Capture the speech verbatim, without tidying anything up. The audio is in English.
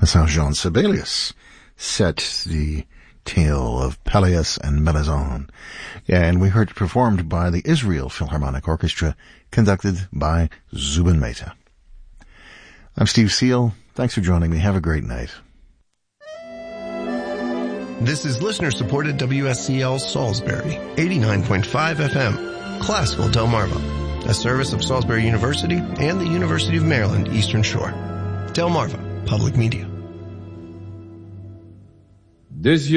That's how Jean Sibelius set the tale of Pelleas and Melisande. Yeah, and we heard it performed by the Israel Philharmonic Orchestra, conducted by Zubin Mehta. I'm Steve Seal. Thanks for joining me. Have a great night. This is listener-supported W S C L Salisbury, eighty-nine point five F M, Classical Delmarva, a service of Salisbury University and the University of Maryland Eastern Shore. Delmarva Public Media. This year